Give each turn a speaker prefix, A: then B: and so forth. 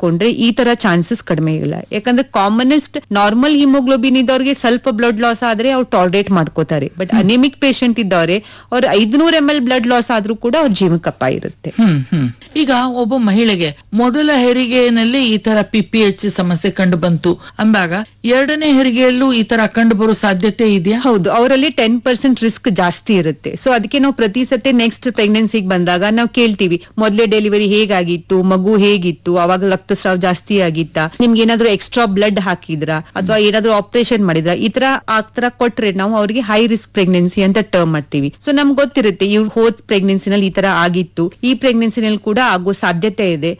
A: ಇಟ್ಕೊಂಡ್ರೆ ಈ ತರ ಚಾನ್ಸಸ್ ಕಡಿಮೆ ಇಲ್ಲ. ಯಾಕಂದ್ರೆ ಕಾಮನೆಸ್ಟ್ ನಾರ್ಮಲ್ ಹಿಮೋಗ್ಲೋಬಿನ್ ಇದ್ದವ್ರಿಗೆ ಸ್ವಲ್ಪ ಬ್ಲಡ್ ಲಾಸ್ ಆದ್ರೆ ಅವ್ರು ಟಾಲರೇಟ್ ಮಾಡ್ಕೋತಾರೆ. ಬಟ್ ಅನಿಮಿಕ್ ಪೇಷಂಟ್ ಇದ್ದವ್ರೆ ಅವ್ರು 500 ml ಬ್ಲಡ್ ಲಾಸ್ ಆದ್ರೂ ಕೂಡ ಅವ್ರ ಜೀವಕ್ಕಪ್ಪ ಇರುತ್ತೆ.
B: ಈಗ ಒಬ್ಬ ಮಹಿಳೆಗೆ ಮೊದಲ ಹೆರಿಗೆಯಲ್ಲಿ ಈ ತರ PPH ಸಮಸ್ಯೆ ಕಂಡು ಬಂತು ಅಂದಾಗ ಎರಡನೇ ಹೆರಿಗೆಯಲ್ಲೂ ಈ ತರ ಕಂಡು ಬರೋ ಸಾಧ್ಯತೆ ಇದೆಯಾ?
A: ಹೌದು, ಅವರಲ್ಲಿ 10% ರಿಸ್ಕ್ ಜಾಸ್ತಿ ಇರುತ್ತೆ. ಸೊ ಅದಕ್ಕೆ ನಾವು ಪ್ರತಿ ಸತಿ ನೆಕ್ಸ್ಟ್ ಪ್ರೆಗ್ನೆನ್ಸಿಗೆ ಬಂದಾಗ ನಾವು ಕೇಳ್ತೀವಿ, ಮೊದಲೇ ಡೆಲಿವರಿ ಹೇಗಾಗಿತ್ತು, ಮಗು ಹೇಗಿತ್ತು, ಅವಾಗ ರಕ್ತಸ್ರಾವ ಜಾಸ್ತಿ ಆಗಿತ್ತಾ, ನಿಮ್ಗೆ ಏನಾದ್ರು ಎಕ್ಸ್ಟ್ರಾ ಬ್ಲಡ್ ಹಾಕಿದ್ರಾ ಅಥವಾ ಏನಾದ್ರು ಆಪರೇಷನ್ ಮಾಡಿದ್ರ, ಈ ತರ ಆ ತರ ಕೊಟ್ರೆ ನಾವು ಅವ್ರಿಗೆ ಹೈ ರಿಸ್ಕ್ ಪ್ರೆಗ್ನೆನ್ಸಿ ಅಂತ ಟರ್ಮ್ ಮಾಡ್ತೀವಿ. ಸೊ ನಮ್ಗೆ ಗೊತ್ತಿರುತ್ತೆ ಇವ್ರು ಹೋದ್ ಪ್ರೆಗ್ನೆನ್ಸಿನಲ್ಲಿ ಈ ತರ ಆಗಿತ್ತು, ಈ ಪ್ರೆಗ್ನೆನ್ಸಿನಲ್ಲಿ ಕೂಡ ಆಗೋ ಸಾಧ್ಯತೆ ಇದೆ.